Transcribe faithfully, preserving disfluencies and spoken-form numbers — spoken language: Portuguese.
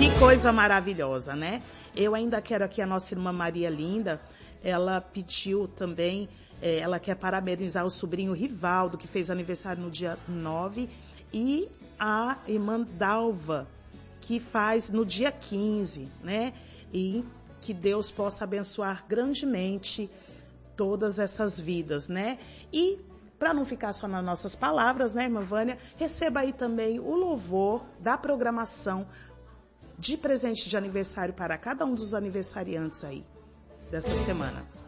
Que coisa maravilhosa, né? Eu ainda quero aqui a nossa irmã Maria Linda, ela pediu também, é, ela quer parabenizar o sobrinho Rivaldo, que fez aniversário no dia nove, e a irmã Dalva, que faz no dia quinze, né? E que Deus possa abençoar grandemente todas essas vidas, né? E para não ficar só nas nossas palavras, né, irmã Vânia, receba aí também o louvor da programação de presente de aniversário para cada um dos aniversariantes aí dessa semana.